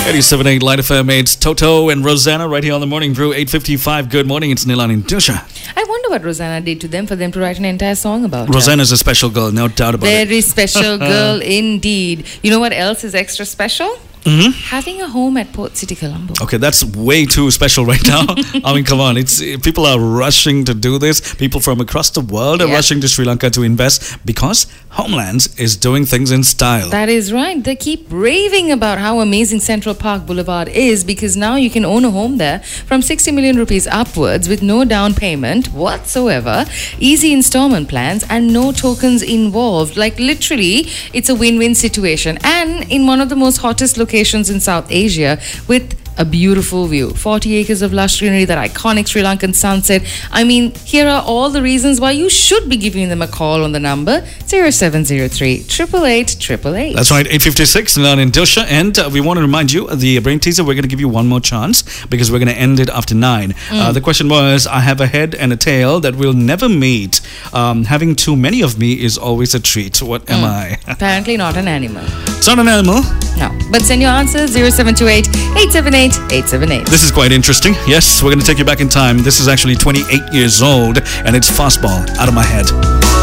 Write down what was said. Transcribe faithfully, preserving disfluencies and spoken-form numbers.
eighty-seven point eight Light F M. It's Toto and Rosanna right here on the Morning Brew. eight fifty-five. Good morning. It's Nilan and Dusha. I wonder what Rosanna did to them for them to write an entire song about Rosanna's a special girl, no doubt about Very it. Very special girl indeed. You know what else is extra special? Mm-hmm. Having a home at Port City, Colombo. Okay, that's way too special right now. I mean, come on. It's people are rushing to do this. People from across the world are Yeah. rushing to Sri Lanka to invest because Homelands is doing things in style. That is right. They keep raving about how amazing Central Park Boulevard is because now you can own a home there from sixty million rupees upwards with no down payment whatsoever, easy installment plans and no tokens involved. Like literally, it's a win-win situation. And in one of the most hottest locations in South Asia with a beautiful view. forty acres of lush greenery, that iconic Sri Lankan sunset. I mean, here are all the reasons why you should be giving them a call on the number zero seven zero three, eight eight eight, eight eight eight. That's right, eight fifty-six, Nilan and Dusha. And uh, we want to remind you, the brain teaser, we're going to give you one more chance because we're going to end it after nine. Mm. Uh, the question was, I have a head and a tail that will never meet. Um, having too many of me is always a treat. What mm. am I? Apparently not an animal. It's not an animal. No. But send your answer zero seven two eight, eight seven eight, eight seven eight. This is quite interesting. Yes, we're going to take you back in time. This is actually twenty-eight years old, and it's Fastball, Out of My Head.